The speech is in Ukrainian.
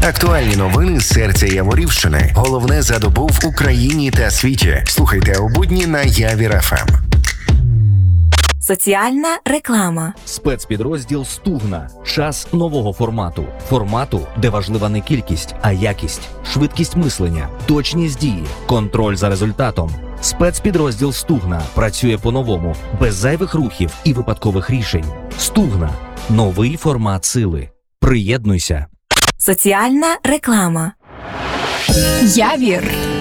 Актуальні новини з серця Яворівщини. Головне за добу в Україні та світі. Слухайте у будні на Явір ФМ. Соціальна реклама. Спецпідрозділ «Стугна». Час нового формату. Формату, де важлива не кількість, а якість, швидкість мислення, точність дії, контроль за результатом. Спецпідрозділ «Стугна» працює по-новому, без зайвих рухів і випадкових рішень. «Стугна» – новий формат сили. Приєднуйся. Соціальна реклама. Явір